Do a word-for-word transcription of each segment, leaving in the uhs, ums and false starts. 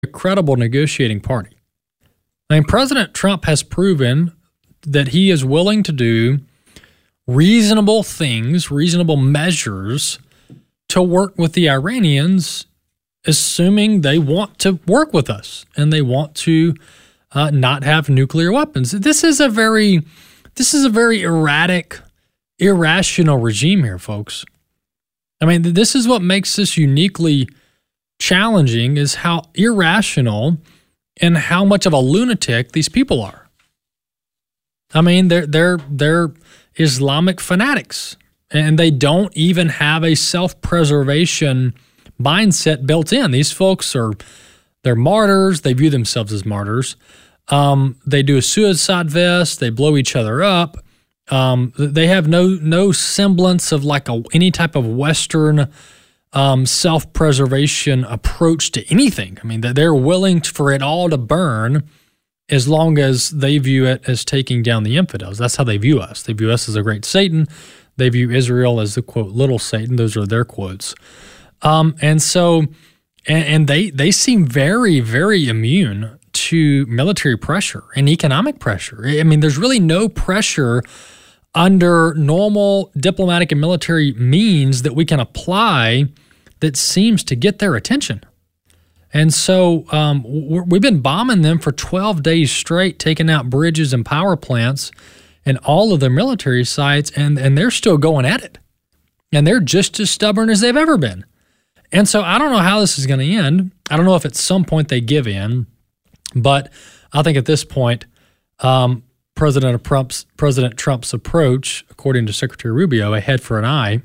a credible negotiating party. I mean, President Trump has proven that he is willing to do reasonable things, reasonable measures to work with the Iranians, assuming they want to work with us and they want to uh, not have nuclear weapons. This is a very, this is a very erratic, irrational regime here, folks. I mean, this is what makes this uniquely challenging, is how irrational and how much of a lunatic these people are. I mean, they're they're they're Islamic fanatics, and they don't even have a self-preservation mindset built in. These folks are they're martyrs. They view themselves as martyrs. Um, they do a suicide vest. They blow each other up. Um, they have no no semblance of like a any type of Western um, self-preservation approach to anything. I mean, they're willing for it all to burn as long as they view it as taking down the infidels. That's how they view us. They view us as a great Satan. They view Israel as the, quote, little Satan. Those are their quotes. Um, and so, and, and they they seem very, very immune to military pressure and economic pressure. I mean, there's really no pressure under normal diplomatic and military means that we can apply that seems to get their attention. And so um, we're, we've been bombing them for twelve days straight, taking out bridges and power plants and all of their military sites, and, and they're still going at it. And they're just as stubborn as they've ever been. And so I don't know how this is going to end. I don't know if at some point they give in, but I think at this point, um, President Trump's, President Trump's approach, according to Secretary Rubio, a head for an eye,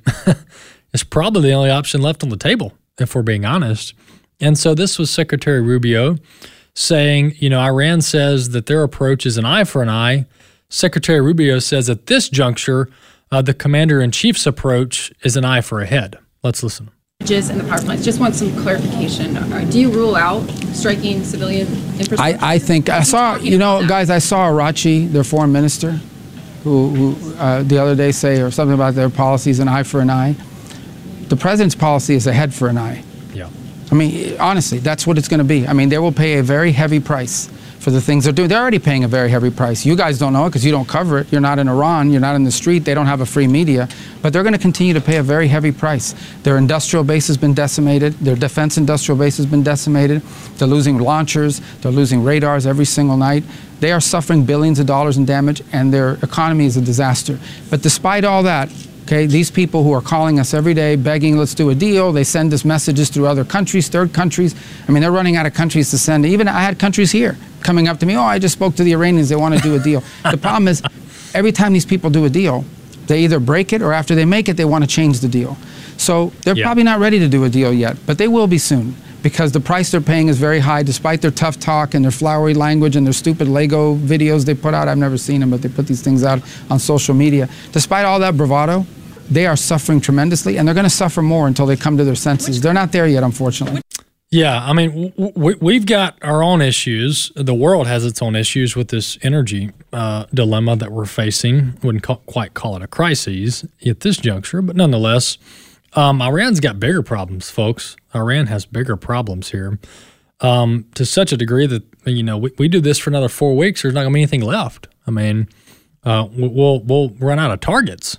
is probably the only option left on the table, if we're being honest. And so this was Secretary Rubio saying, you know, Iran says that their approach is an eye for an eye. Secretary Rubio says at this juncture, uh, the commander-in-chief's approach is an eye for a head. Let's listen. And the power plants. Just want some clarification. Do you rule out striking civilian infrastructure? I, I think I saw, you know, guys, I saw Arachi, their foreign minister, who, who uh, the other day say or something about their policies, an eye for an eye. The president's policy is a head for an eye. Yeah. I mean, honestly, that's what it's going to be. I mean, they will pay a very heavy price for the things they're doing. They're already paying a very heavy price. You guys don't know it because you don't cover it. You're not in Iran. You're not in the street. They don't have a free media. But they're going to continue to pay a very heavy price. Their industrial base has been decimated. Their defense industrial base has been decimated. They're losing launchers. They're losing radars every single night. They are suffering billions of dollars in damage, and their economy is a disaster. But despite all that, okay, these people who are calling us every day, begging, let's do a deal. They send us messages through other countries, third countries. I mean, they're running out of countries to send. Even I had countries here coming up to me, oh, I just spoke to the Iranians. They want to do a deal. The problem is, every time these people do a deal, they either break it or after they make it, they want to change the deal. So they're yeah. probably not ready to do a deal yet, but they will be soon because the price they're paying is very high despite their tough talk and their flowery language and their stupid Lego videos they put out. I've never seen them, but they put these things out on social media. Despite all that bravado, they are suffering tremendously, and they're going to suffer more until they come to their senses. They're not there yet, unfortunately. Yeah, I mean, w- w- we've got our own issues. The world has its own issues with this energy uh, dilemma that we're facing. Wouldn't ca- quite call it a crisis at this juncture, but nonetheless, um, Iran's got bigger problems, folks. Iran has bigger problems here um, to such a degree that, you know, we, we do this for another four weeks, there's not going to be anything left. I mean, uh, we'll we'll run out of targets.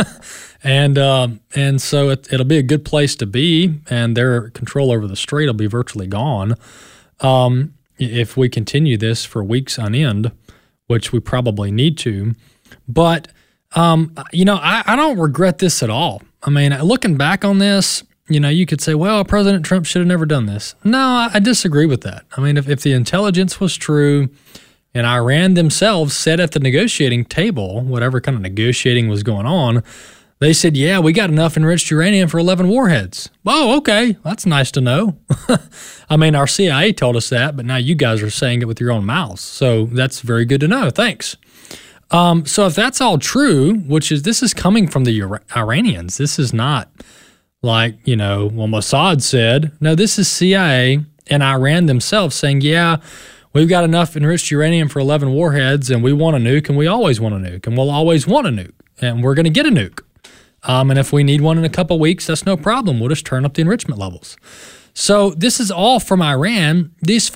And um, and so it, it'll be a good place to be, and their control over the strait will be virtually gone um, if we continue this for weeks on end, which we probably need to. But, um, you know, I, I don't regret this at all. I mean, looking back on this, you know, you could say, well, President Trump should have never done this. No, I, I disagree with that. I mean, if, if the intelligence was true and Iran themselves sat at the negotiating table, whatever kind of negotiating was going on, they said, yeah, we got enough enriched uranium for eleven warheads. Oh, okay. That's nice to know. I mean, our C I A told us that, but now you guys are saying it with your own mouths. So that's very good to know. Thanks. Um, so if that's all true, which is this is coming from the Ira- Iranians. This is not like, you know, well, Mossad said. No, this is C I A and Iran themselves saying, yeah, we've got enough enriched uranium for eleven warheads, and we want a nuke, and we always want a nuke, and we'll always want a nuke, and we're going to get a nuke. Um, and if we need one in a couple weeks, that's no problem. We'll just turn up the enrichment levels. So this is all from Iran. These